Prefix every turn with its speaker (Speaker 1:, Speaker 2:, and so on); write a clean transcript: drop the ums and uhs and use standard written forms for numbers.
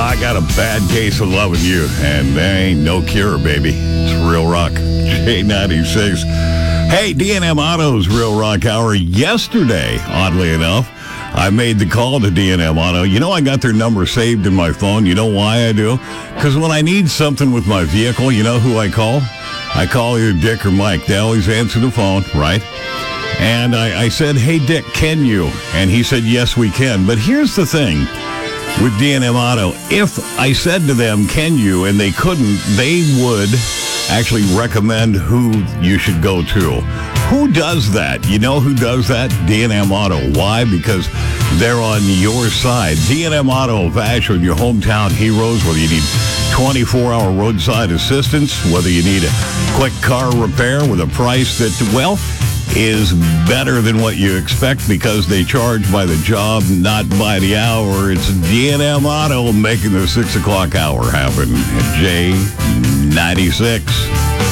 Speaker 1: I got a bad case of loving you, and there ain't no cure, baby. It's Real Rock, J96. Hey, D&M Auto's Real Rock Hour. Yesterday, oddly enough, I made the call to D&M Auto. You know, I got their number saved in my phone. You know why I do? Because when I need something with my vehicle, you know who I call? I call either Dick or Mike. They always answer the phone, right? And I said, hey, Dick, can you? And he said, yes, we can. But here's the thing with D&M Auto. If I said to them, can you, and they couldn't, they would actually recommend who you should go to. Who does that? You know who does that? D&M Auto. Why? Because they're on your side. D&M Auto of Ashland, your hometown heroes, whether you need 24-hour roadside assistance, whether you need a quick car repair with a price that, well, is better than what you expect because they charge by the job, not by the hour. It's D&M Auto making the 6 o'clock hour happen at J96.